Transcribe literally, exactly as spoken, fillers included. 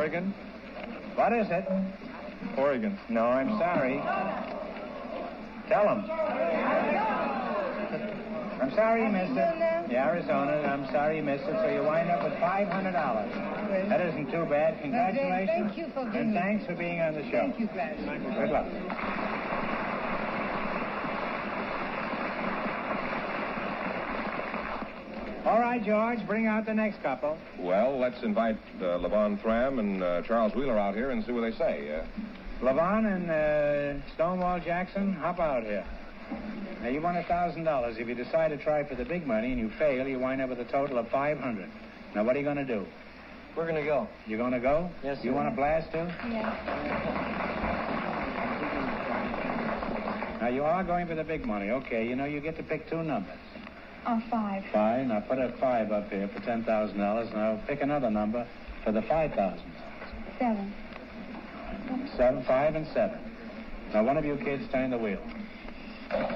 Oregon? What is it? Oregon. No, I'm sorry. Tell them. I'm sorry you missed it. Yeah, Arizona. I'm sorry you missed it, so you wind up with five hundred dollars. That isn't too bad. Congratulations. Thank you for being And thanks for being on the show. Thank you, Gladys. Good luck. All right, George, bring out the next couple. Well, let's invite uh, Levon Thram and uh, Charles Wheeler out here and see what they say. Uh, Levon and uh, Stonewall Jackson, hop out here. Now, you won a thousand dollars. If you decide to try for the big money and you fail, you wind up with a total of five hundred. Now, what are you going to do? We're going to go. You going to go? Yes, You sir. want to blast too? Yeah. Now, you are going for the big money. Okay, you know, you get to pick two numbers. Oh, five. Five. Now, put a five up here for ten thousand dollars. Now, pick another number for the five thousand dollars. Seven. Seven, five, and seven. Now, one of you kids turn the wheel.